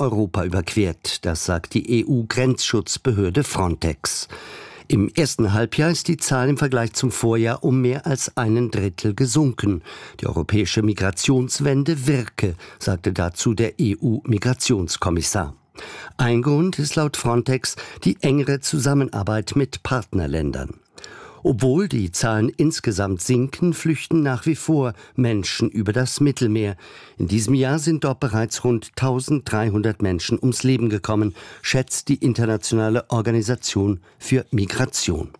Europa überquert. Das sagt die EU-Grenzschutzbehörde Frontex. Im ersten Halbjahr ist die Zahl im Vergleich zum Vorjahr um mehr als 1/3 gesunken. Die europäische Migrationswende wirke, sagte dazu der EU-Migrationskommissar. Ein Grund ist laut Frontex die engere Zusammenarbeit mit Partnerländern. Obwohl die Zahlen insgesamt sinken, flüchten nach wie vor Menschen über das Mittelmeer. In diesem Jahr sind dort bereits rund 1300 Menschen ums Leben gekommen, schätzt die Internationale Organisation für Migration.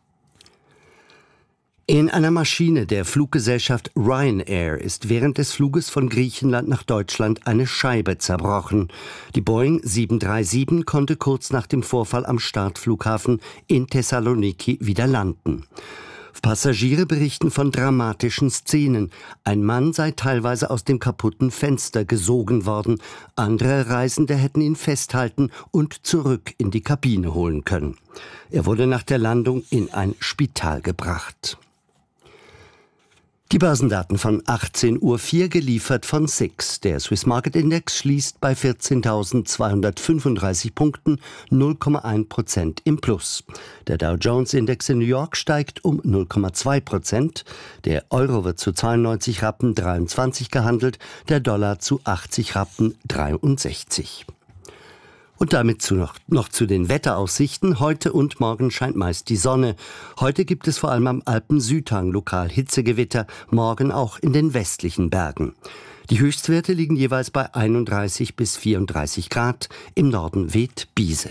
In einer Maschine der Fluggesellschaft Ryanair ist während des Fluges von Griechenland nach Deutschland eine Scheibe zerbrochen. Die Boeing 737 konnte kurz nach dem Vorfall am Startflughafen in Thessaloniki wieder landen. Passagiere berichten von dramatischen Szenen. Ein Mann sei teilweise aus dem kaputten Fenster gesogen worden. Andere Reisende hätten ihn festhalten und zurück in die Kabine holen können. Er wurde nach der Landung in ein Spital gebracht. Die Börsendaten von 18:04 Uhr geliefert von SIX. Der Swiss Market Index schließt bei 14.235 Punkten, 0,1% im Plus. Der Dow Jones Index in New York steigt um 0,2%. Der Euro wird zu 92 Rappen 23 gehandelt, der Dollar zu 80 Rappen 63. Und damit noch zu den Wetteraussichten. Heute und morgen scheint meist die Sonne. Heute gibt es vor allem am Alpen-Südhang lokal Hitzegewitter, morgen auch in den westlichen Bergen. Die Höchstwerte liegen jeweils bei 31 bis 34 Grad. Im Norden weht Biese.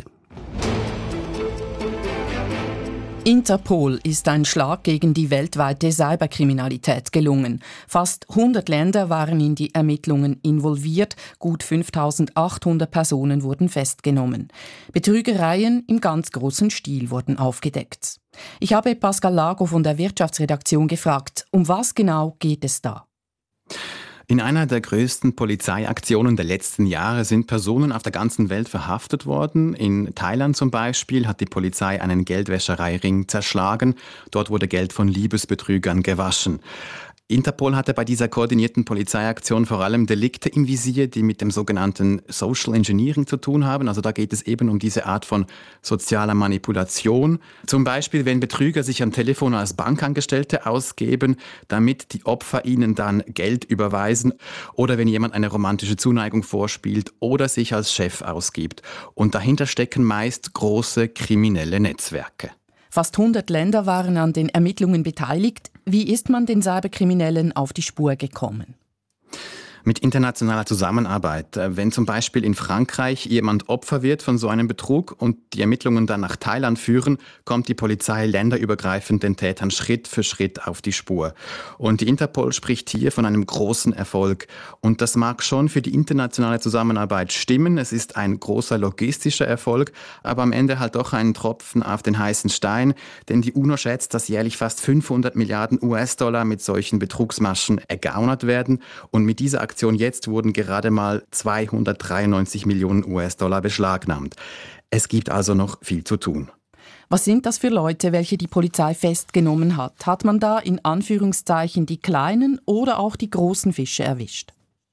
Interpol ist ein Schlag gegen die weltweite Cyberkriminalität gelungen. Fast 100 Länder waren in die Ermittlungen involviert. Gut 5.800 Personen wurden festgenommen. Betrügereien im ganz großen Stil wurden aufgedeckt. Ich habe Pascal Lago von der Wirtschaftsredaktion gefragt, um was genau geht es da? In einer der größten Polizeiaktionen der letzten Jahre sind Personen auf der ganzen Welt verhaftet worden. In Thailand zum Beispiel hat die Polizei einen Geldwäschereiring zerschlagen. Dort wurde Geld von Liebesbetrügern gewaschen. Interpol hatte bei dieser koordinierten Polizeiaktion vor allem Delikte im Visier, die mit dem sogenannten Social Engineering zu tun haben. Also da geht es eben um diese Art von sozialer Manipulation. Zum Beispiel, wenn Betrüger sich am Telefon als Bankangestellte ausgeben, damit die Opfer ihnen dann Geld überweisen, oder wenn jemand eine romantische Zuneigung vorspielt oder sich als Chef ausgibt. Und dahinter stecken meist große kriminelle Netzwerke. Fast 100 Länder waren an den Ermittlungen beteiligt. Wie ist man den Cyberkriminellen auf die Spur gekommen? Mit internationaler Zusammenarbeit. Wenn zum Beispiel in Frankreich jemand Opfer wird von so einem Betrug und die Ermittlungen dann nach Thailand führen, kommt die Polizei länderübergreifend den Tätern Schritt für Schritt auf die Spur. Und die Interpol spricht hier von einem großen Erfolg. Und das mag schon für die internationale Zusammenarbeit stimmen. Es ist ein großer logistischer Erfolg, aber am Ende halt doch ein Tropfen auf den heißen Stein. Denn die UNO schätzt, dass jährlich fast 500 Milliarden US-Dollar mit solchen Betrugsmaschen ergaunert werden. Und mit dieser Aktion jetzt wurden gerade mal 293 Millionen US-Dollar beschlagnahmt. Es gibt also noch viel zu tun. Was sind das für Leute, welche die Polizei festgenommen hat? Hat man da in Anführungszeichen die kleinen oder auch die großen Fische erwischt?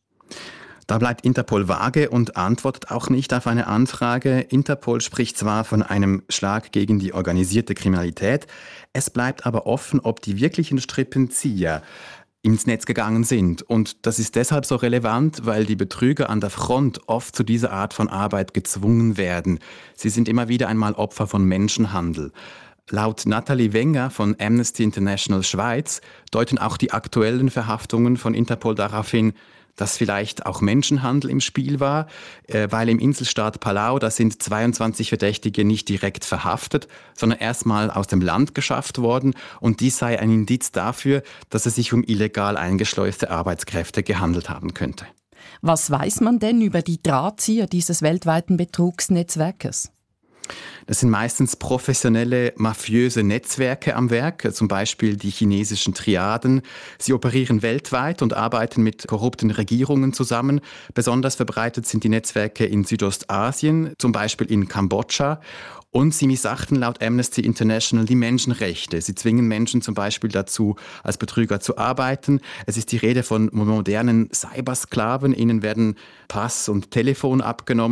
Da bleibt Interpol vage und antwortet auch nicht auf eine Anfrage. Interpol spricht zwar von einem Schlag gegen die organisierte Kriminalität, es bleibt aber offen, ob die wirklichen Strippenzieher ins Netz gegangen sind. Und das ist deshalb so relevant, weil die Betrüger an der Front oft zu dieser Art von Arbeit gezwungen werden. Sie sind immer wieder einmal Opfer von Menschenhandel. Laut Nathalie Wenger von Amnesty International Schweiz deuten auch die aktuellen Verhaftungen von Interpol darauf hin, dass vielleicht auch Menschenhandel im Spiel war, weil im Inselstaat Palau, da sind 22 Verdächtige nicht direkt verhaftet, sondern erstmal aus dem Land geschafft worden, und dies sei ein Indiz dafür, dass es sich um illegal eingeschleuste Arbeitskräfte gehandelt haben könnte. Was weiß man denn über die Drahtzieher dieses weltweiten Betrugsnetzwerkes? Das sind meistens professionelle, mafiöse Netzwerke am Werk, zum Beispiel die chinesischen Triaden. Sie operieren weltweit und arbeiten mit korrupten Regierungen zusammen. Besonders verbreitet sind die Netzwerke in Südostasien, zum Beispiel in Kambodscha. Und sie missachten laut Amnesty International die Menschenrechte. Sie zwingen Menschen zum Beispiel dazu, als Betrüger zu arbeiten. Es ist die Rede von modernen Cybersklaven. Ihnen werden Pass und Telefon abgenommen.